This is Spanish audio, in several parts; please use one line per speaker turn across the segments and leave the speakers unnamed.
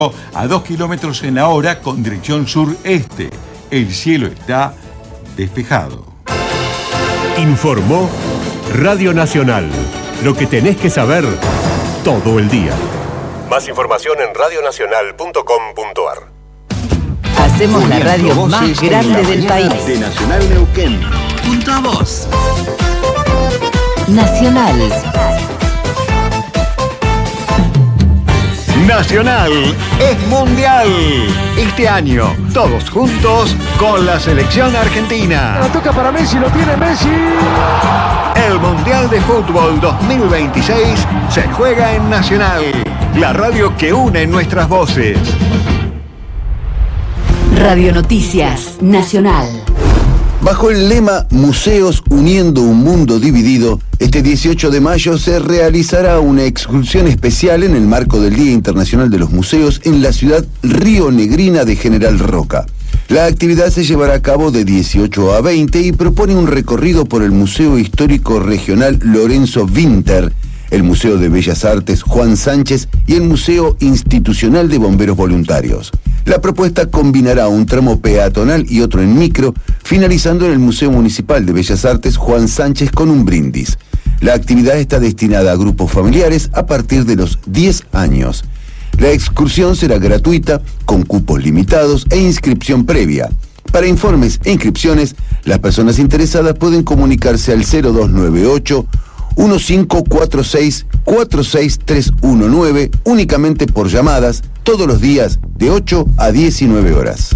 a 2 kilómetros en la hora con dirección sur-este. El cielo está despejado.
Informó Radio Nacional. Lo que tenés que saber todo el día. Más información en radionacional.com.ar.
Hacemos la radio más grande del país.
De Nacional Neuquén.
Junto a vos. Nacional.
Nacional es mundial. Este año, todos juntos con la selección argentina.
La toca para Messi, lo tiene Messi.
El Mundial de Fútbol 2026 se juega en Nacional, la radio que une nuestras voces.
Radio Noticias Nacional.
Bajo el lema Museos uniendo un mundo dividido, este 18 de mayo se realizará una excursión especial en el marco del Día Internacional de los Museos en la ciudad rionegrina de General Roca. La actividad se llevará a cabo de 18 a 20 y propone un recorrido por el Museo Histórico Regional Lorenzo Winter, el Museo de Bellas Artes Juan Sánchez y el Museo Institucional de Bomberos Voluntarios. La propuesta combinará un tramo peatonal y otro en micro, finalizando en el Museo Municipal de Bellas Artes Juan Sánchez con un brindis. La actividad está destinada a grupos familiares a partir de los 10 años. La excursión será gratuita, con cupos limitados e inscripción previa. Para informes e inscripciones, las personas interesadas pueden comunicarse al 0298 1546 46319 únicamente por llamadas todos los días de 8 a 19 horas.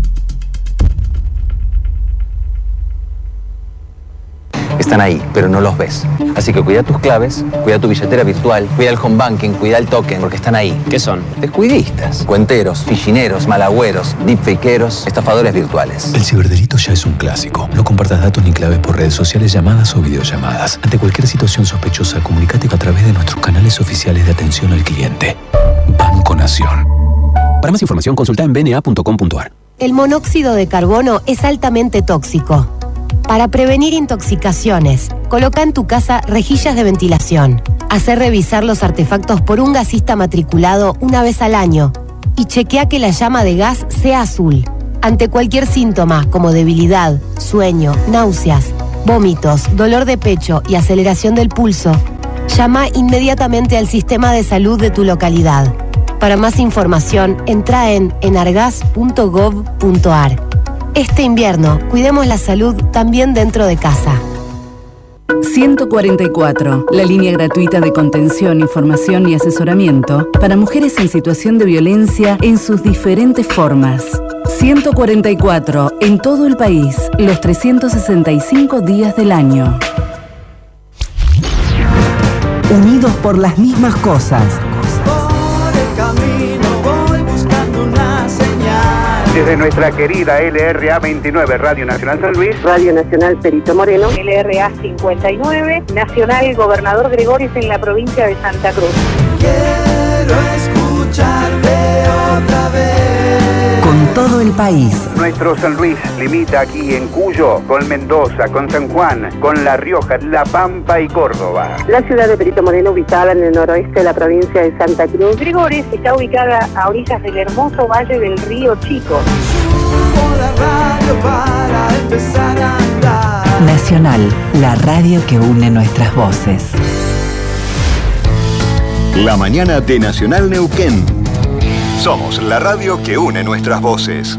Están ahí, pero no los ves. Así que cuida tus claves, cuida tu billetera virtual, cuida el home banking, cuida el token, porque están ahí. ¿Qué son? Descuidistas, cuenteros, fichineros, malagüeros, deepfakeros, estafadores virtuales.
El ciberdelito ya es un clásico. No compartas datos ni claves por redes sociales, llamadas o videollamadas. Ante cualquier situación sospechosa, comunícate a través de nuestros canales oficiales de atención al cliente. Banco Nación. Para más información, consulta en bna.com.ar.
El monóxido de carbono es altamente tóxico. Para prevenir intoxicaciones, coloca en tu casa rejillas de ventilación. Hacé revisar los artefactos por un gasista matriculado una vez al año y chequea que la llama de gas sea azul. Ante cualquier síntoma como debilidad, sueño, náuseas, vómitos, dolor de pecho y aceleración del pulso, llama inmediatamente al sistema de salud de tu localidad. Para más información, entra en enargas.gov.ar. Este invierno, cuidemos la salud también dentro de casa.
144, la línea gratuita de contención, información y asesoramiento para mujeres en situación de violencia en sus diferentes formas. 144, en todo el país, los 365 días del año.
Unidos por las mismas cosas.
Por el camino voy buscando una señal.
Desde nuestra querida LRA 29, Radio Nacional San Luis,
Radio Nacional Perito Moreno,
LRA 59, Nacional Gobernador Gregorios en la provincia de Santa Cruz.
Quiero escucharte otra vez.
Con todo el país.
Nuestro San Luis limita aquí en Cuyo, con Mendoza, con San Juan, con La Rioja, La Pampa y Córdoba.
La ciudad de Perito Moreno, ubicada en el noroeste de la provincia de Santa Cruz.
Gregorios está ubicada a orillas del hermoso valle del río Chico.
Subo la radio para empezar a andar.
Nacional, la radio que une nuestras voces.
La mañana de Nacional Neuquén. Somos la radio que une nuestras voces.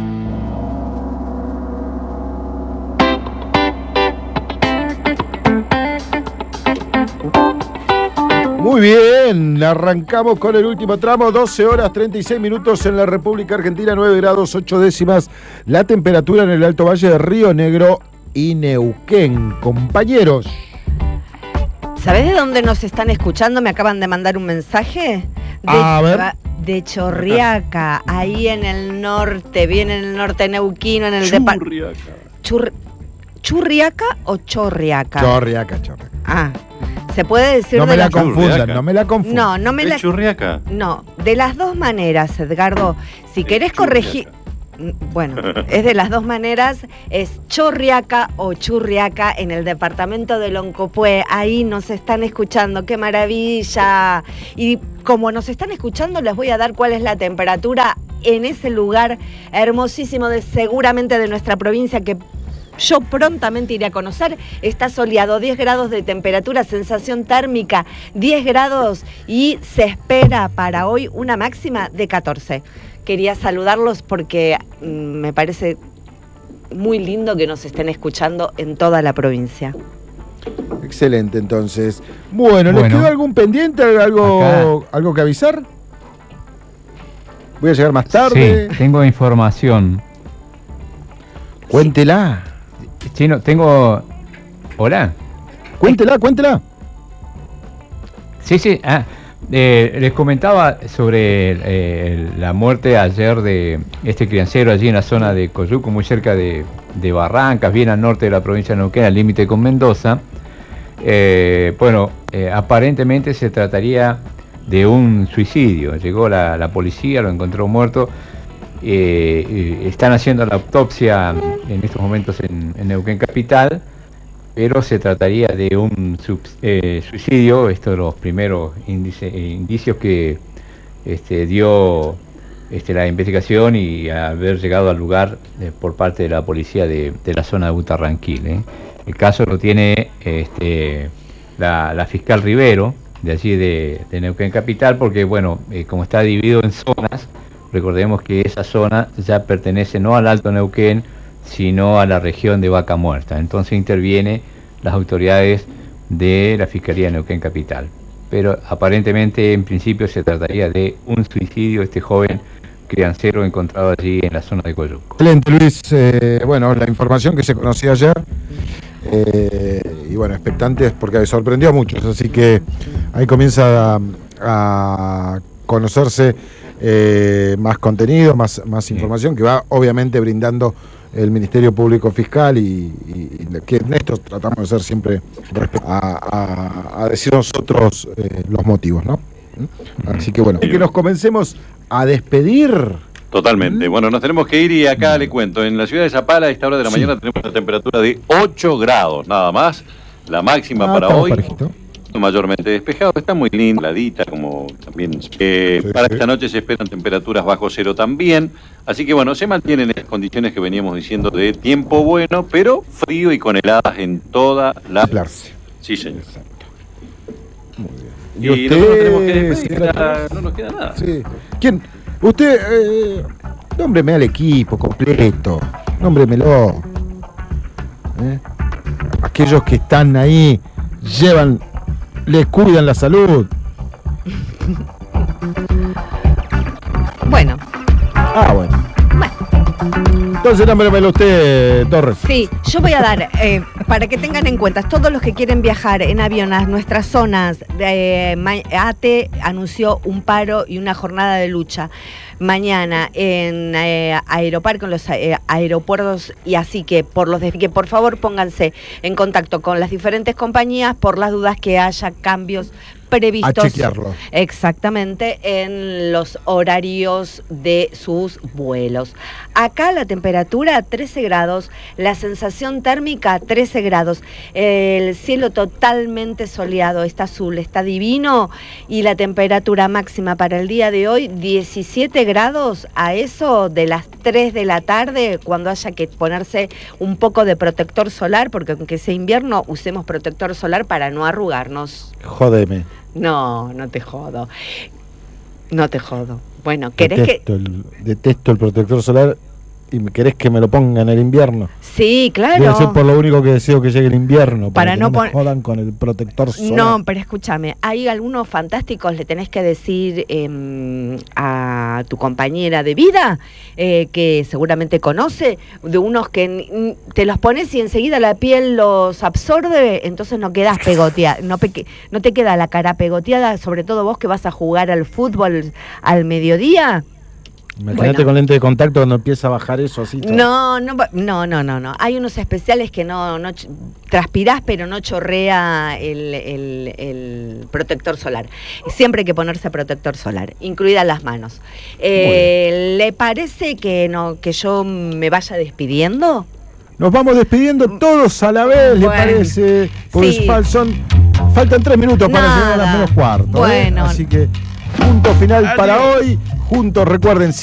Muy bien, arrancamos con el último tramo, 12 horas 36 minutos en la República Argentina, 9 grados 8 décimas la temperatura en el Alto Valle de Río Negro y Neuquén. Compañeros.
¿Sabés de dónde nos están escuchando? Me acaban de mandar un mensaje.
A ver.
De Chorriaca, ahí en el norte, bien en el norte neuquino, en el departamento. ¿Churriaca o Chorriaca?
Chorriaca.
Ah, se puede decir.
No me la confundan, no me la confundan.
No me la.
Churriaca.
No, de las dos maneras, Edgardo. Si querés corregir. Bueno, es de las dos maneras, es Chorriaca o Churriaca en el departamento de Loncopué. Ahí nos están escuchando, qué maravilla. Y como nos están escuchando, les voy a dar cuál es la temperatura en ese lugar hermosísimo seguramente de nuestra provincia que yo prontamente iré a conocer. Está soleado, 10 grados de temperatura, sensación térmica 10 grados y se espera para hoy una máxima de 14. Quería saludarlos porque me parece muy lindo que nos estén escuchando en toda la provincia.
Excelente, entonces. Bueno, ¿les quedó algún pendiente, algo que avisar? Voy a llegar más tarde.
Sí, tengo información.
Cuéntela.
Chino, tengo... ¿Hola?
Cuéntela.
Sí. Les comentaba sobre la muerte ayer de este criancero allí en la zona de Coyuco, muy cerca de Barrancas, bien al norte de la provincia de Neuquén, al límite con Mendoza. Aparentemente se trataría de un suicidio. Llegó la policía, lo encontró muerto. Están haciendo la autopsia en estos momentos en Neuquén Capital, pero se trataría de un suicidio. Estos son los primeros indicios que dio la investigación y haber llegado al lugar por parte de la policía de la zona de Butarranquil. El caso lo tiene la fiscal Rivero, de allí de Neuquén Capital, porque como está dividido en zonas, recordemos que esa zona ya pertenece no al Alto Neuquén, sino a la región de Vaca Muerta. Entonces interviene las autoridades de la Fiscalía de Neuquén Capital. Pero aparentemente, en principio, se trataría de un suicidio, este joven criancero encontrado allí en la zona de Coyuco.
Excelente, Luis. La información que se conocía ayer, expectantes porque sorprendió a muchos, así que ahí comienza a conocerse más contenido, más información que va obviamente brindando el Ministerio Público Fiscal y que en esto tratamos de ser siempre a decir nosotros los motivos, ¿no? Así que que nos comencemos a despedir.
Totalmente. Bueno, nos tenemos que ir y acá le cuento. En la ciudad de Zapala a esta hora de la mañana tenemos una temperatura de 8 grados, nada más. La máxima para hoy. Parejito. Mayormente despejado, está muy ladita, como también para esta noche se esperan temperaturas bajo cero también, así que se mantienen las condiciones que veníamos diciendo de tiempo bueno, pero frío y con heladas en toda la... Sí, señor.
Muy bien. ¿Y usted?
Nosotros tenemos que despedir, no nos queda nada.
Sí. ¿Quién? Usted, nómbreme al equipo completo, nómbremelo. Aquellos que están ahí, les cuidan la salud.
Bueno.
Entonces nómbremelo usted, Torres.
Sí, yo voy a dar, para que tengan en cuenta, todos los que quieren viajar en avión a nuestras zonas, ATE anunció un paro y una jornada de lucha mañana en Aeroparque, en los aeropuertos, y así que por favor pónganse en contacto con las diferentes compañías por las dudas que haya cambios previstos.
A chequearlo.
Exactamente, en los horarios de sus vuelos. Acá la temperatura 13 grados, la sensación térmica 13 grados, el cielo totalmente soleado, está azul, está divino, y la temperatura máxima para el día de hoy 17 grados a eso de las 3 de la tarde, cuando haya que ponerse un poco de protector solar, porque aunque sea invierno, usemos protector solar para no arrugarnos.
Jódeme.
No te jodo. No te jodo. Bueno, ¿querés
detesto el protector solar y querés que me lo ponga en el invierno?
Sí, claro.
Debe ser por lo único que deseo que llegue el invierno, para que no me jodan con el protector solar.
No, pero escúchame, hay algunos fantásticos, le tenés que decir a tu compañera de vida, que seguramente conoce, de unos que te los pones y enseguida la piel los absorbe, entonces no quedas pegoteada, no te queda la cara pegoteada, sobre todo vos que vas a jugar al fútbol al mediodía.
Imagínate con lente de contacto cuando empieza a bajar eso así.
No. Hay unos especiales que no transpirás, pero no chorrea el protector solar. Siempre hay que ponerse protector solar, incluidas las manos. ¿Le parece que yo me vaya despidiendo?
Nos vamos despidiendo todos a la vez, ¿le parece? Pues
sí.
Faltan 3 minutos para llegar a las -4.
Bueno.
Así que punto final para hoy. Juntos, recuerden,